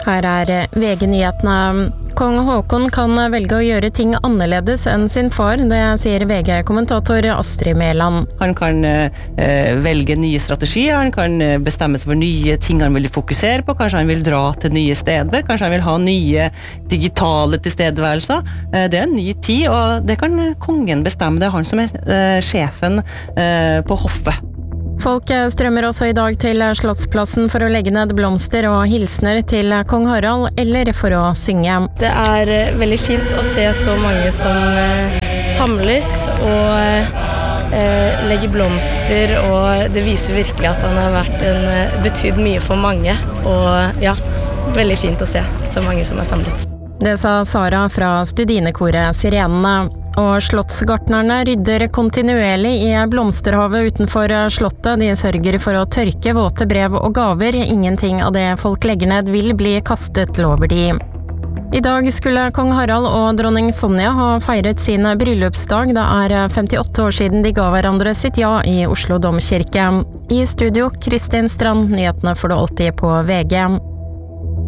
Her VG-nyhetene. Kong Håkon kan velge å gjøre ting annerledes enn sin far, det sier VG-kommentator Astrid Mæland. Han kan velge nye strategier, han kan bestemme seg for nye ting han vil fokusere på, kanskje han vil dra til nye steder, kanskje han vil ha nye digitale tilstedeværelser. Det en ny tid, og det kan kongen bestemme, det han som sjefen på hoffet. Folk strømmer også i dag til Slottsplassen for å legge ned blomster og hilsener til kong Harald, eller for å synge. Det veldig fint å se så mange som samles og legger blomster, og det viser virkelig at han har betydd mye for mange. Og ja, veldig fint å se så mange som samlet. Det sa Sara fra studinekoret Sirenene. Og slottsgartnerne rydder kontinuerlig i blomsterhavet utenfor slottet. De sørger for å tørke våte brev og gaver. Ingenting av det folk legger ned vil bli kastet, lover de. I dag skulle kong Harald og dronning Sonja ha feiret sin bryllupsdag. Det 58 år siden de ga hverandre sitt ja i Oslo Domkirke. I studio, Kristin Strand, nyhetene får du alltid på VG.